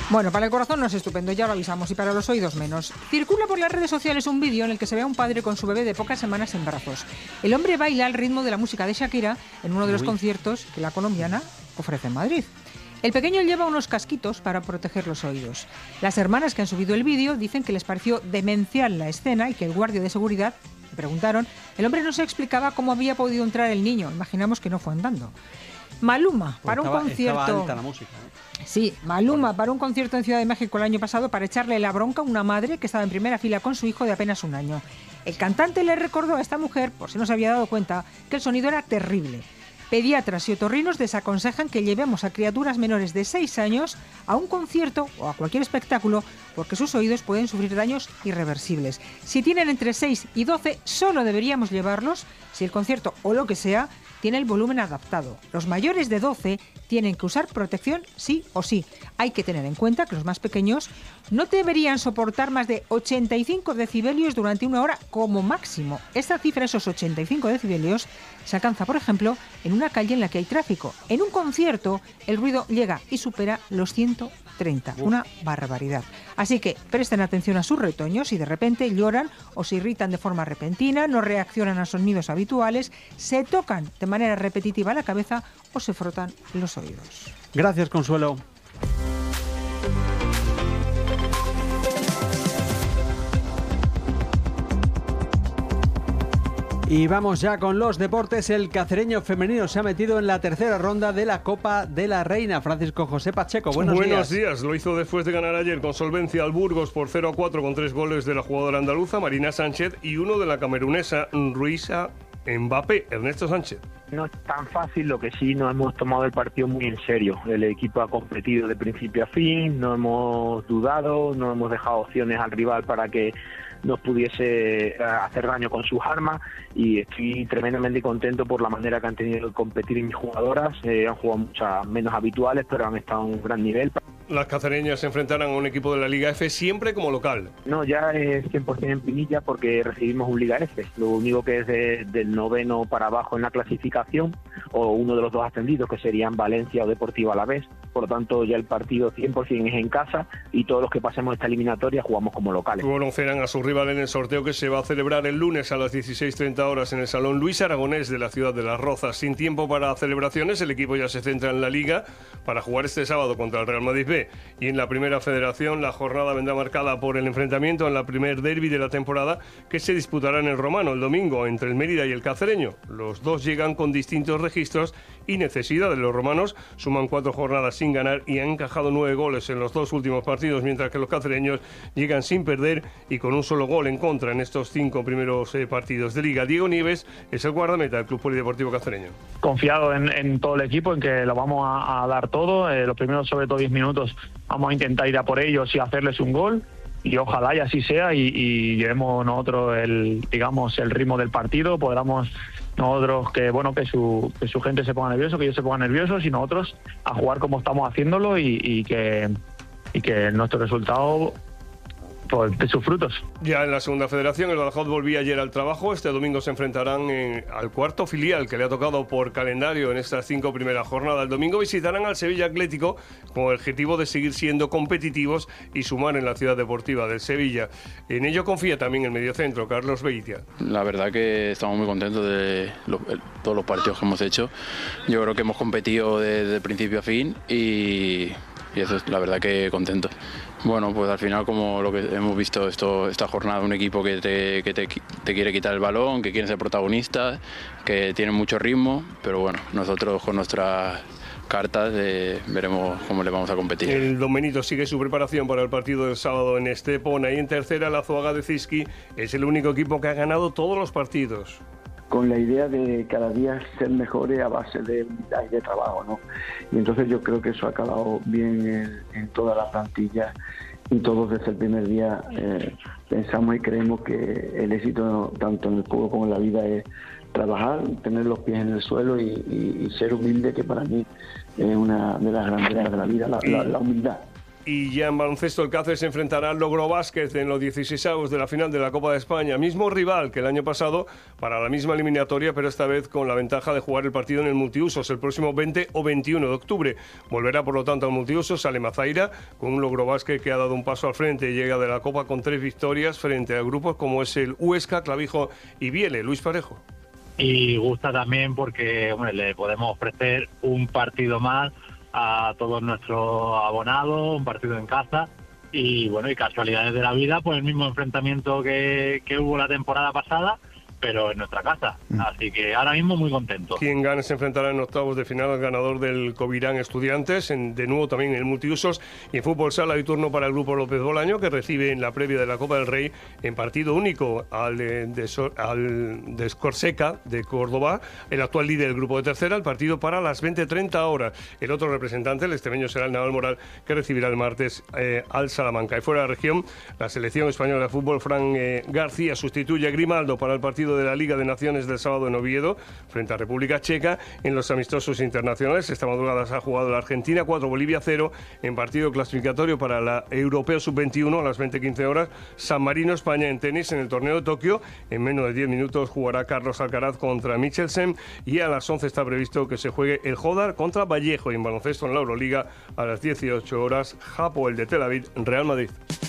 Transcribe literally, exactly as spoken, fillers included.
Bueno, para el corazón no es estupendo, ya lo avisamos, y para los oídos menos. Circula por las redes sociales un vídeo en el que se ve a un padre con su bebé de pocas semanas en brazos. El hombre baila al ritmo de la música de Shakira en uno de los Uy. conciertos que la colombiana ofrece en Madrid. El pequeño lleva unos casquitos para proteger los oídos. Las hermanas que han subido el vídeo dicen que les pareció demencial la escena y que el guardia de seguridad, le preguntaron, el hombre no se explicaba cómo había podido entrar el niño. Imaginamos que no fue andando. Maluma, para estaba, un concierto... Estaba alta la música, ¿no? Sí, Maluma, para un concierto en Ciudad de México el año pasado para echarle la bronca a una madre que estaba en primera fila con su hijo de apenas un año. El cantante le recordó a esta mujer, por si no se había dado cuenta, que el sonido era terrible. Pediatras y otorrinos desaconsejan que llevemos a criaturas menores de seis años a un concierto o a cualquier espectáculo porque sus oídos pueden sufrir daños irreversibles. Si tienen entre seis y doce, solo deberíamos llevarlos si el concierto o lo que sea tiene el volumen adaptado. Los mayores de doce tienen que usar protección sí o sí. Hay que tener en cuenta que los más pequeños no deberían soportar más de ochenta y cinco decibelios durante una hora como máximo. Esta cifra, esos ochenta y cinco decibelios, se alcanza, por ejemplo, en una calle en la que hay tráfico. En un concierto, el ruido llega y supera los ciento treinta. Una barbaridad. Así que presten atención a sus retoños. Si de repente lloran o se irritan de forma repentina, no reaccionan a sonidos habituales, se tocan de manera repetitiva la cabeza o se frotan los oídos. Gracias, Consuelo. Y vamos ya con los deportes. El cacereño femenino se ha metido en la tercera ronda de la Copa de la Reina. Francisco José Pacheco, buenos, buenos días. días. Lo hizo después de ganar ayer con solvencia al Burgos por cero a cuatro con tres goles de la jugadora andaluza Marina Sánchez y uno de la camerunesa Ruisa Mbappé, Ernesto Sánchez. No es tan fácil, lo que sí nos hemos tomado el partido muy en serio. El equipo ha competido de principio a fin, no hemos dudado, no hemos dejado opciones al rival para que nos pudiese hacer daño con sus armas, y estoy tremendamente contento por la manera que han tenido de competir mis jugadoras. Eh, han jugado muchas menos habituales, pero han estado a un gran nivel. Las cacereñas se enfrentarán a un equipo de la Liga F siempre como local. No, ya es cien por ciento en Pinilla porque recibimos un Liga F. Lo único que es de, del noveno para abajo en la clasificación, o uno de los dos ascendidos, que serían Valencia o Deportivo Alavés. Por lo tanto, ya el partido cien por ciento es en casa y todos los que pasemos esta eliminatoria jugamos como locales. Conocerán a su rival en el sorteo que se va a celebrar el lunes a las dieciséis treinta horas en el Salón Luis Aragonés de la ciudad de Las Rozas. Sin tiempo para celebraciones, el equipo ya se centra en la Liga para jugar este sábado contra el Real Madrid B. Y en la Primera Federación la jornada vendrá marcada por el enfrentamiento en la primer derbi de la temporada, que se disputará en el Romano el domingo entre el Mérida y el Cacereño. Los dos llegan con distintos registros y necesidades. Los romanos suman cuatro jornadas sin ganar y han encajado nueve goles en los dos últimos partidos, mientras que los cacereños llegan sin perder y con un solo gol en contra en estos cinco primeros eh, partidos de Liga. Diego Nieves es el guardameta del Club Polideportivo Cacereño. Confiado en, en todo el equipo, en que lo vamos a, a dar todo. Eh, los primeros, sobre todo diez minutos, vamos a intentar ir a por ellos y hacerles un gol, y ojalá y así sea, y, y llevemos nosotros el, digamos, el ritmo del partido. Podamos nosotros que bueno que su, que su gente se ponga nervioso, que ellos se pongan nerviosos, y nosotros a jugar como estamos haciéndolo, y, y que y que nuestro resultado pues, de sus frutos. Ya en la segunda federación, el Badajoz volvía ayer al trabajo. Este domingo se enfrentarán en, al cuarto filial que le ha tocado por calendario en estas cinco primeras jornadas. El domingo visitarán al Sevilla Atlético con el objetivo de seguir siendo competitivos y sumar en la ciudad deportiva del Sevilla. En ello confía también el mediocentro, Carlos Beitia. La verdad que estamos muy contentos de lo, el, todos los partidos que hemos hecho. Yo creo que hemos competido desde de principio a fin y, y eso es la verdad que contento. Bueno, pues al final, como lo que hemos visto esto, esta jornada, un equipo que, te, que te, te quiere quitar el balón, que quiere ser protagonista, que tiene mucho ritmo, pero bueno, nosotros con nuestras cartas eh, veremos cómo le vamos a competir. El Don Benito sigue su preparación para el partido del sábado en Estepona, y en tercera la Azuaga de Cizqui es el único equipo que ha ganado todos los partidos. Con la idea de cada día ser mejores a base de humildad y de trabajo, ¿no? Y entonces yo creo que eso ha calado bien en, en toda la plantilla, y todos desde el primer día eh, pensamos y creemos que el éxito tanto en el juego como en la vida es trabajar, tener los pies en el suelo y, y, y ser humilde, que para mí es una de las grandes de la vida, la, la, la humildad. Y ya en baloncesto el Cáceres se enfrentará al Logro Basket en los dieciseisavos de la final de la Copa de España. Mismo rival que el año pasado para la misma eliminatoria, pero esta vez con la ventaja de jugar el partido en el multiusos el próximo veinte o veintiuno de octubre. Volverá por lo tanto al multiusos, sale Mazaira con un Logro Basket que ha dado un paso al frente y llega de la Copa con tres victorias frente a grupos como es el Huesca, Clavijo y Viele. Luis Parejo. Y gusta también porque hombre, le podemos ofrecer un partido más a todos nuestros abonados, un partido en casa y bueno, y casualidades de la vida, pues el mismo enfrentamiento que, que hubo la temporada pasada, pero en nuestra casa. Mm. Así que ahora mismo muy contento. Quien gane se enfrentará en octavos de final al ganador del Covirán Estudiantes, en, de nuevo también en el multiusos. Y en fútbol sala hay turno para el grupo López Bolaño, que recibe en la previa de la Copa del Rey en partido único al de, de, al de Escorseca de Córdoba, el actual líder del grupo de tercera, el partido para las veinte treinta horas. El otro representante, el extremeño, será el Naval Moral, que recibirá el martes eh, al Salamanca. Y fuera de la región, la selección española de fútbol, Fran eh, García, sustituye a Grimaldo para el partido de la Liga de Naciones del sábado en Oviedo frente a República Checa. En los amistosos internacionales esta madrugada se ha jugado la Argentina cuatro, Bolivia cero en partido clasificatorio para la Europeo sub veintiuno a las veinte quince horas. San Marino, España en tenis en el torneo de Tokio. En menos de diez minutos jugará Carlos Alcaraz contra Michelsen y a las once está previsto que se juegue el Jodar contra Vallejo, y en baloncesto en la Euroliga a las dieciocho horas Hapoel de Tel Aviv, Real Madrid.